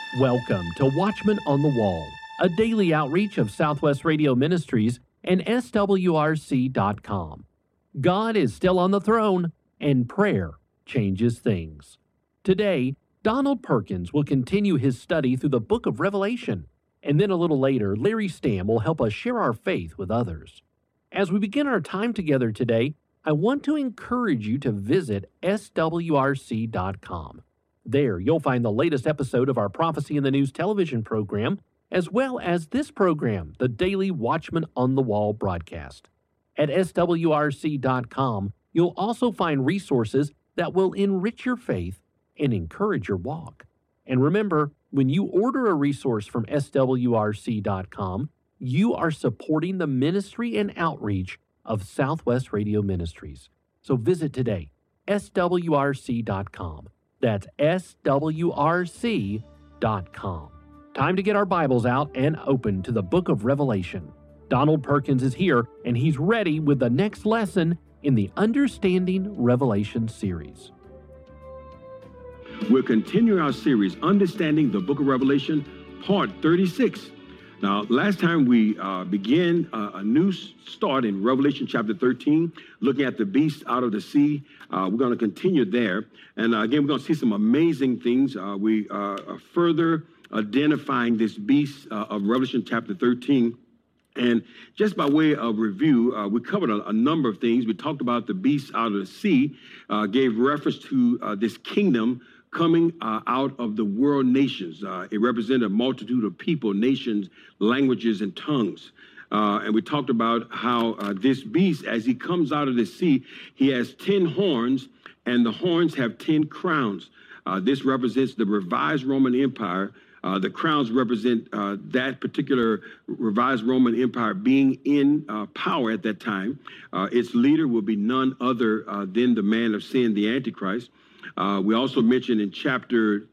Welcome to Watchman on the Wall, a daily outreach of Southwest Radio Ministries and SWRC.com. God is still on the throne, and prayer changes things. Today, Donald Perkins will continue his study through the book of Revelation, and then a little later, Larry Stamm will help us share our faith with others. As we begin our time together today, I want to encourage you to visit SWRC.com. There, you'll find the latest episode of our Prophecy in the News television program, as well as this program, the daily Watchman on the Wall broadcast. At SWRC.com, you'll also find resources that will enrich your faith and encourage your walk. And remember, when you order a resource from SWRC.com, you are supporting the ministry and outreach of Southwest Radio Ministries. So visit today, SWRC.com. That's SWRC.com. Time to get our Bibles out and open to the book of Revelation. Donald Perkins is here, and he's ready with the next lesson in the Understanding Revelation series. We're continuing our series, Understanding the Book of Revelation, Part 36. Now, last time we began a new start in Revelation chapter 13, looking at the beast out of the sea. We're going to continue there. And again, we're going to see some amazing things. We are further identifying this beast of Revelation chapter 13. And just by way of review, we covered a number of things. We talked about the beast out of the sea, gave reference to this kingdom coming out of the world nations. It represented a multitude of people, nations, languages, and tongues. And we talked about how this beast, as he comes out of the sea, he has 10 horns, and the horns have 10 crowns. This represents the revised Roman Empire. The crowns represent that particular revised Roman Empire being in power at that time. Its leader will be none other than the man of sin, the Antichrist. We also mentioned in chapter